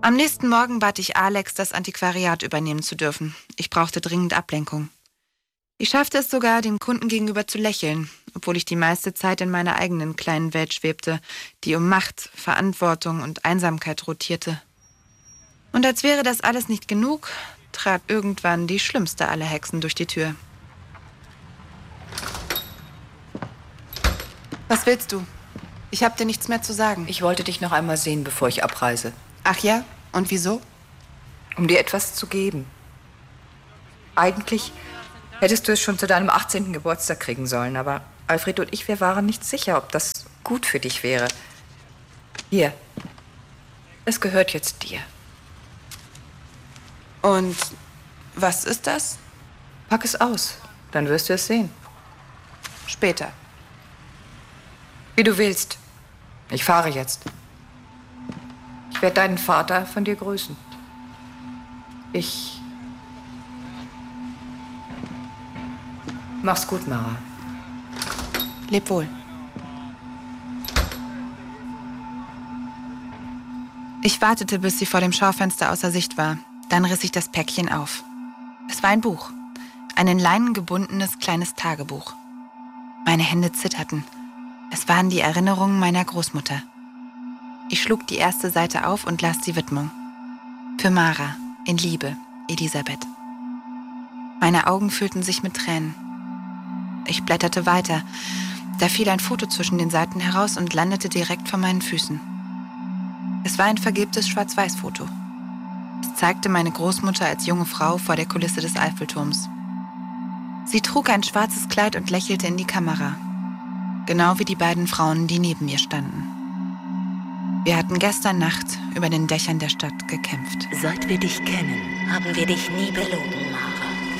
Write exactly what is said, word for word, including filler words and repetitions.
Am nächsten Morgen bat ich Alex, das Antiquariat übernehmen zu dürfen. Ich brauchte dringend Ablenkung. Ich schaffte es sogar, dem Kunden gegenüber zu lächeln, obwohl ich die meiste Zeit in meiner eigenen kleinen Welt schwebte, die um Macht, Verantwortung und Einsamkeit rotierte. Und als wäre das alles nicht genug, trat irgendwann die schlimmste aller Hexen durch die Tür. Was willst du? Ich habe dir nichts mehr zu sagen. Ich wollte dich noch einmal sehen, bevor ich abreise. Ach ja? Und wieso? Um dir etwas zu geben. Eigentlich hättest du es schon zu deinem achtzehnten Geburtstag kriegen sollen, aber Alfred und ich, wir waren nicht sicher, ob das gut für dich wäre. Hier. Es gehört jetzt dir. Und was ist das? Pack es aus, dann wirst du es sehen. Später. Wie du willst. Ich fahre jetzt. Ich werde deinen Vater von dir grüßen. Ich... Mach's gut, Mara. Leb wohl. Ich wartete, bis sie vor dem Schaufenster außer Sicht war. Dann riss ich das Päckchen auf. Es war ein Buch. Ein in Leinen gebundenes kleines Tagebuch. Meine Hände zitterten. Es waren die Erinnerungen meiner Großmutter. Ich schlug die erste Seite auf und las die Widmung. Für Mara, in Liebe, Elisabeth. Meine Augen füllten sich mit Tränen. Ich blätterte weiter. Da fiel ein Foto zwischen den Seiten heraus und landete direkt vor meinen Füßen. Es war ein vergilbtes Schwarz-Weiß-Foto. Es zeigte meine Großmutter als junge Frau vor der Kulisse des Eiffelturms. Sie trug ein schwarzes Kleid und lächelte in die Kamera. Genau wie die beiden Frauen, die neben mir standen. Wir hatten gestern Nacht über den Dächern der Stadt gekämpft. Seit wir dich kennen, haben wir dich nie belogen.